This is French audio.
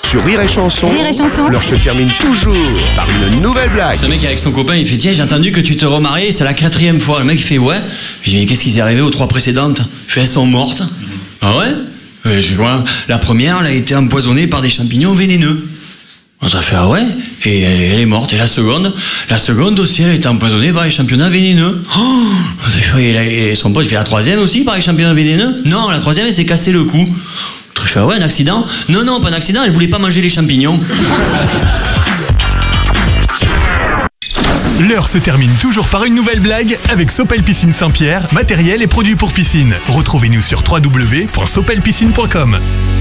Sur Rire et Chanson, Rire et Chanson. l'heure se termine toujours par une nouvelle blague. Ce mec avec son copain, il fait tiens, j'ai entendu que tu te remariais, c'est la 4e fois. Le mec il fait ouais. Je dis qu'est-ce qui s'est arrivé aux 3 précédentes? Je fais elles sont mortes. Ah ouais? Je fais quoi? La première, elle a été empoisonnée par des champignons vénéneux. Ça fait ah ouais? Et elle est morte. Et la seconde aussi, elle a été empoisonnée par les champignons vénéneux. Oh, et son pote il fait la 3e aussi par les champignons vénéneux? Non, la 3e elle s'est cassé le cou. Je fais ah ouais, un accident? Non, pas un accident, elle voulait pas manger les champignons. L'heure se termine toujours par une nouvelle blague avec Sopel Piscine Saint-Pierre, matériel et produits pour piscine. Retrouvez-nous sur www.sopelpiscine.com.